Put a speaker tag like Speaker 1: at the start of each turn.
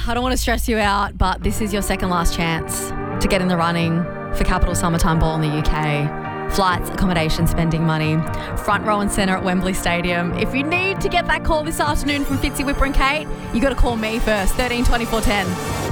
Speaker 1: I don't want to stress you out, but this is your second last chance to get in the running for Capital Summertime Ball in the UK. Flights, accommodation, spending money. Front row and centre at Wembley Stadium. If you need to get that call this afternoon from Fitzy, Whipper and Kate, you got to call me first, 13 24 10.